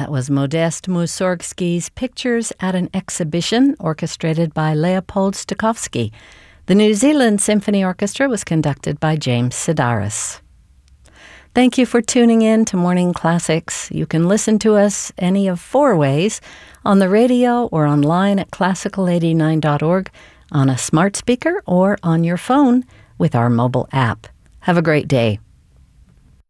That was Modest Mussorgsky's Pictures at an Exhibition, orchestrated by Leopold Stokowski. The New Zealand Symphony Orchestra was conducted by James Sedaris. Thank you for tuning in to Morning Classics. You can listen to us any of 4 ways: on the radio or online at classical89.org, on a smart speaker, or on your phone with our mobile app. Have a great day.